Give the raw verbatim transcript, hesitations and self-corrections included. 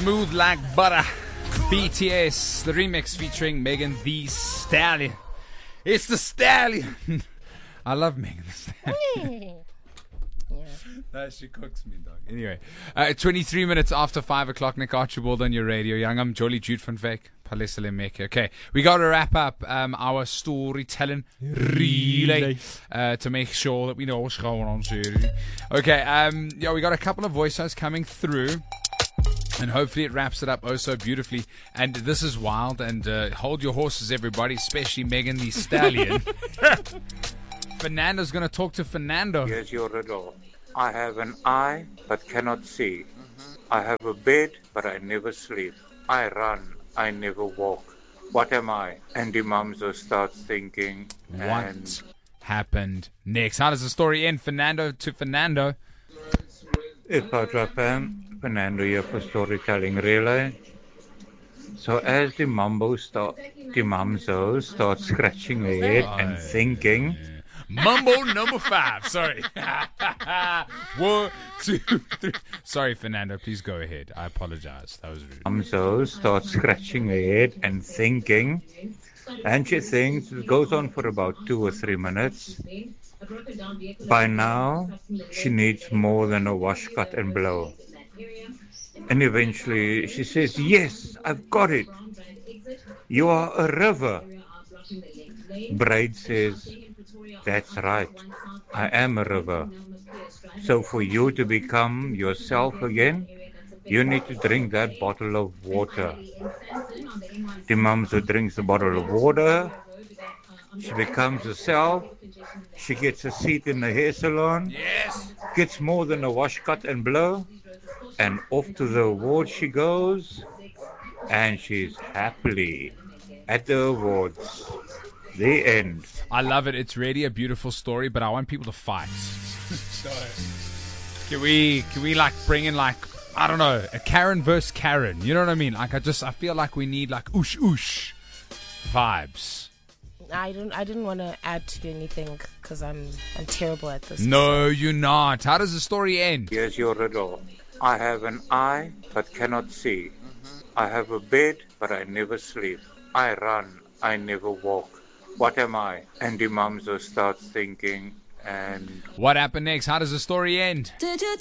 Smooth Like Butter. B T S, the remix featuring Megan Thee Stallion. It's the Stallion. I love Megan Thee Stallion. Yeah. No, she cooks me, dog. Anyway, uh, twenty-three minutes after five o'clock, Nick Archibald on your radio. Young, I'm Jolly Jude van Veek. Okay, we got to wrap up um, our storytelling relay uh, to make sure that we know what's going on. Okay, um, yeah, we got a couple of voice notes coming through. And hopefully it wraps it up oh so beautifully. And this is wild. And uh, hold your horses, everybody, especially Megan Thee Stallion. Fernando's going to talk to Fernando. Here's your riddle. I have an eye but cannot see. I have a bed but I never sleep. I run, I never walk. What am I? Andy Mumzo starts thinking. What and happened next? How does the story end? Fernando to Fernando. It's Pam. Fernando here for Storytelling Relay. So as the Mumbo start, the Mumzo starts scratching her head and thinking. Mumbo number five. Sorry. One, two, three. Sorry, Fernando. Please go ahead. I apologize. That was rude. Mumzo starts scratching her head and thinking. And she thinks it goes on for about two or three minutes. By now, she needs more than a wash, cut and blow. And eventually she says, yes, I've got it. You are a river. Braid says, that's right. I am a river. So for you to become yourself again, you need to drink that bottle of water. The Mumzo drinks the bottle of water. She becomes herself. She gets a seat in the hair salon. Yes. Gets more than a wash, cut and blow. And off to the awards she goes, and she's happily at the awards. The end. I love it. It's really a beautiful story, but I want people to fight. Can we, can we like bring in like, I don't know, a Karen versus Karen? You know what I mean? Like I just, I feel like we need like oosh oosh vibes. I don't. I didn't want to add to anything because I'm. I'm terrible at this. No, you're not. How does the story end? Here's your riddle. I have an eye but cannot see. I have a bed but I never sleep. I run, I never walk. What am I? Andy Mumzo starts thinking and... What happened next? How does the story end?